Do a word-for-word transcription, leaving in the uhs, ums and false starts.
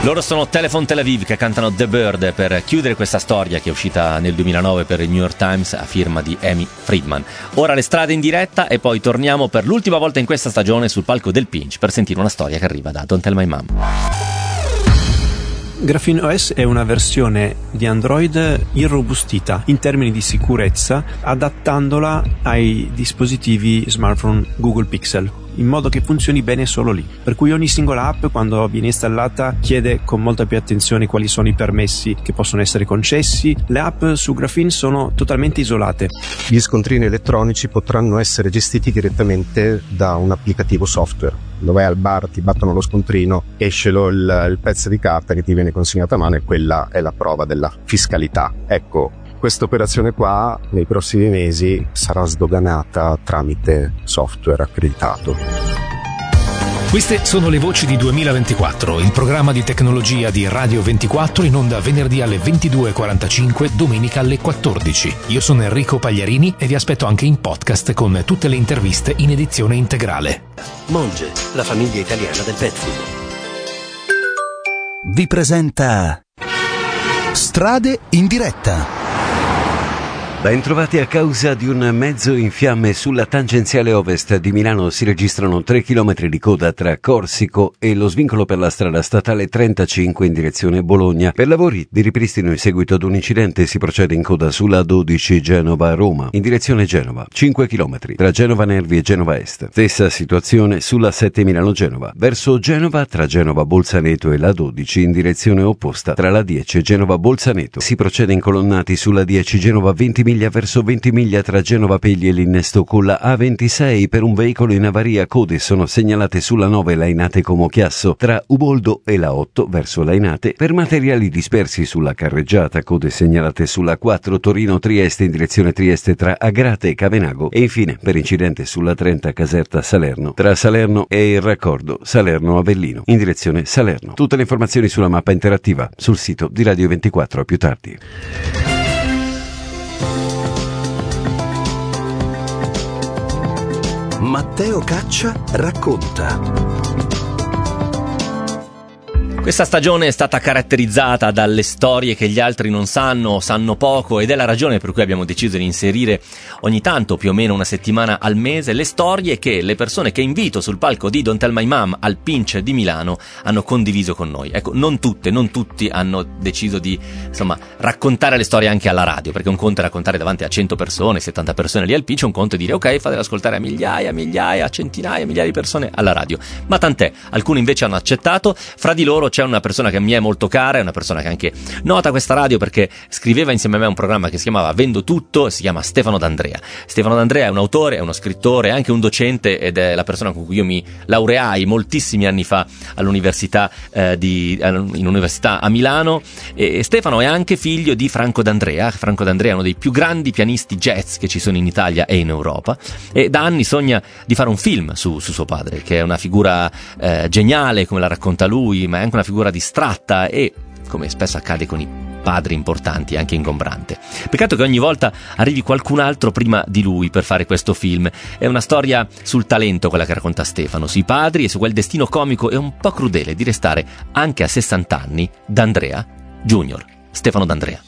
Loro sono Telephone Tel Aviv, che cantano The Bird per chiudere questa storia che è uscita nel duemilanove per il New York Times a firma di Amy Friedman. Ora le strade in diretta e poi torniamo per l'ultima volta in questa stagione sul palco del Pinch per sentire una storia che arriva da Don't Tell My Mom. Graphene O S è una versione di Android irrobustita in termini di sicurezza, adattandola ai dispositivi smartphone Google Pixel, in modo che funzioni bene solo lì. Per cui ogni singola app, quando viene installata, chiede con molta più attenzione quali sono i permessi che possono essere concessi. Le app su Graphene sono totalmente isolate. Gli scontrini elettronici potranno essere gestiti direttamente da un applicativo software. Lo vai al bar, ti battono lo scontrino, esce lo, il, il pezzo di carta che ti viene consegnato a mano e quella è la prova della fiscalità. Ecco, questa operazione qua nei prossimi mesi sarà sdoganata tramite software accreditato. Queste sono le voci di duemilaventiquattro, il programma di tecnologia di Radio ventiquattro, in onda venerdì alle ventidue e quarantacinque, domenica alle quattordici. Io sono Enrico Pagliarini e vi aspetto anche in podcast con tutte le interviste in edizione integrale. Monge, la famiglia italiana del pet food, vi presenta Strade in diretta. Ben trovati. A causa di un mezzo in fiamme sulla tangenziale ovest di Milano si registrano tre chilometri di coda tra Corsico e lo svincolo per la strada statale trentacinque in direzione Bologna. Per lavori di ripristino in seguito ad un incidente si procede in coda sulla dodici Genova-Roma in direzione Genova, cinque chilometri tra Genova Nervi e Genova Est. Stessa situazione sulla sette Milano-Genova. Verso Genova tra Genova-Bolzaneto e la dodici in direzione opposta tra la dieci e Genova-Bolzaneto. Si procede in colonnati sulla dieci Genova venti miglia verso Ventimiglia tra Genova Pegli e l'innesto con la A ventisei per un veicolo in avaria. Code sono segnalate sulla nove Lainate Como Chiasso tra Uboldo e la otto verso Lainate. Per materiali dispersi sulla carreggiata, code segnalate sulla quattro Torino Trieste in direzione Trieste tra Agrate e Cavenago. E infine per incidente sulla trenta Caserta Salerno tra Salerno e il raccordo Salerno Avellino in direzione Salerno. Tutte le informazioni sulla mappa interattiva sul sito di Radio ventiquattro. A più tardi. Matteo Caccia racconta. Questa stagione è stata caratterizzata dalle storie che gli altri non sanno o sanno poco, ed è la ragione per cui abbiamo deciso di inserire ogni tanto, più o meno una settimana al mese, le storie che le persone che invito sul palco di Don't Tell My Mom al Pinch di Milano hanno condiviso con noi. Ecco, non tutte, non tutti hanno deciso di, insomma, raccontare le storie anche alla radio, perché un conto è raccontare davanti a cento persone, settanta persone lì al Pinch, un conto è dire ok, fatele ascoltare a migliaia, migliaia, centinaia, migliaia di persone alla radio. Ma tant'è, alcuni invece hanno accettato. Fra di loro c'è una persona che mi è molto cara, è una persona che anche nota questa radio perché scriveva insieme a me un programma che si chiamava Vendo Tutto, e si chiama Stefano D'Andrea. Stefano D'Andrea è un autore, è uno scrittore, è anche un docente, ed è la persona con cui io mi laureai moltissimi anni fa all'università eh, di, in università a Milano. E Stefano è anche figlio di Franco D'Andrea. Franco D'Andrea è uno dei più grandi pianisti jazz che ci sono in Italia e in Europa, e da anni sogna di fare un film su, su suo padre, che è una figura eh, geniale come la racconta lui, ma è anche una figura distratta e, come spesso accade con i padri importanti, anche ingombrante. Peccato che ogni volta arrivi qualcun altro prima di lui per fare questo film. È una storia sul talento quella che racconta Stefano, sui padri e su quel destino comico e un po' crudele di restare anche a sessanta anni D'Andrea Junior. Stefano D'Andrea.